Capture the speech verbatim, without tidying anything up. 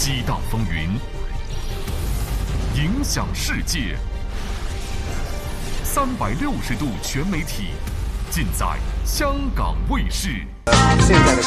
激荡风云，影响世界。三百六十度全媒体，尽在香港卫视。 现在的